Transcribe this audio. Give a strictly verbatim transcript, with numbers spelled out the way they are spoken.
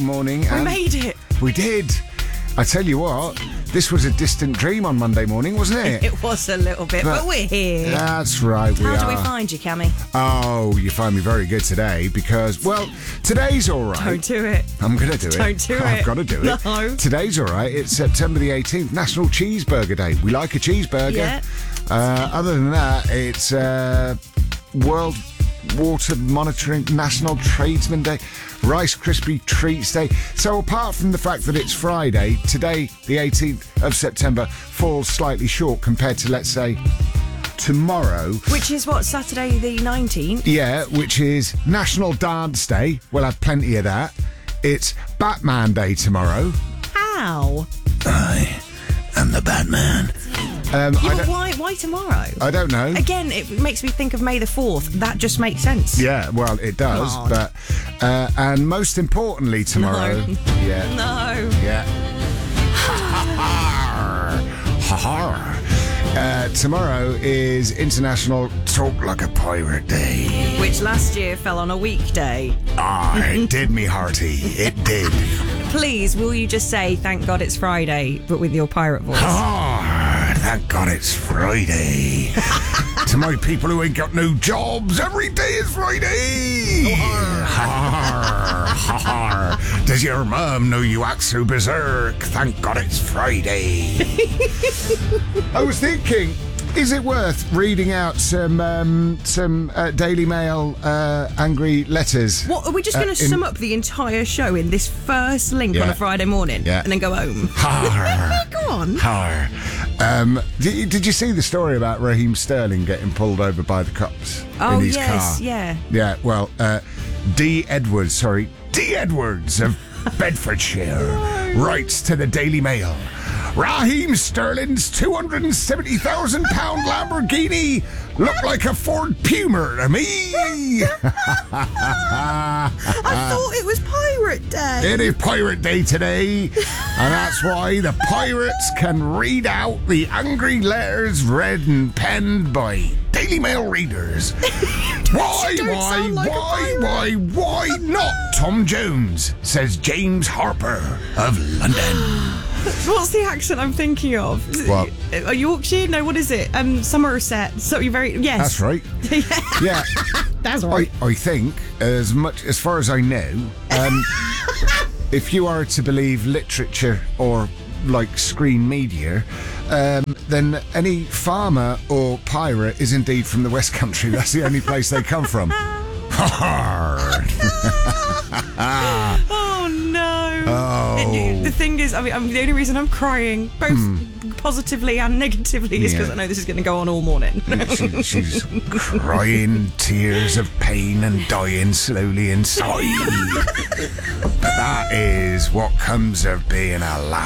morning. We and made it. We did. I tell you what, this was a distant dream on Monday morning, wasn't it? It was a little bit, but, But- we're here. That's right, we How are. do we find you, Cammy? Oh, you find me very good today because, well, today's all right. Don't do it. I'm going to do it. Don't do it. I've got to do it. No. Today's all right. It's September the eighteenth, National Cheeseburger Day. We like a cheeseburger. Yeah. Uh, other than that, it's uh, World Water Monitoring National Tradesman Day, Rice Krispie Treats Day. So apart from the fact that it's Friday, today, the eighteenth of September, falls slightly short compared to, let's say, tomorrow. Which is what, Saturday the nineteenth? Yeah, which is National Dance Day. We'll have plenty of that. It's Batman Day tomorrow. How? I am the Batman. Um, Yeah, I, but don't, why, why tomorrow? I don't know. Again, it makes me think of May the fourth. That just makes sense. Yeah, well, it does. Come on. But uh, and most importantly, tomorrow. No. Yeah. No. Yeah. Ha ha. Uh, tomorrow is International Talk Like a Pirate Day. Which last year fell on a weekday. Ah, it did me hearty. It did. Please, will you just say, thank God it's Friday, but with your pirate voice? Ah, thank God it's Friday. To my people who ain't got no jobs, every day is Friday. Har, har. Does your mum know you act so berserk? Thank God it's Friday. I was thinking, is it worth reading out some um, some uh, Daily Mail uh, angry letters? What, are we just going Uh, to in- sum up the entire show in this first link on Yeah. a Friday morning Yeah. and then go home? Har. Go on. Har. Um, did, did you see the story about Raheem Sterling getting pulled over by the cops Oh, in his yes, car? yeah. Yeah, well, uh, D. Edwards, sorry, D. Edwards of Bedfordshire writes to the Daily Mail. Raheem Sterling's two hundred seventy thousand pound Lamborghini looked like a Ford Puma to me. I thought it was Pirate Day. It is Pirate Day today, and that's why the pirates can read out the angry letters read and penned by Daily Mail readers. Why, don't why, sound like a why, pirate. why, why not Tom Jones, says James Harper of London. What's the accent I'm thinking of? Is it- What? uh, Yorkshire? No, what is it? Um, Somerset. So you're very yes. That's right. Yeah, That's I, right. I think, as much as far as I know, um, if you are to believe literature or like screen media, um, then any farmer or pirate is indeed from the West Country. That's the only place they come from. Oh no! Oh. And you- the thing is, I mean, I'm, the only reason I'm crying, both positively and negatively, is because Yeah. I know this is going to go on all morning. she, she's crying tears of pain and dying slowly inside. But that is what comes of being a lamb.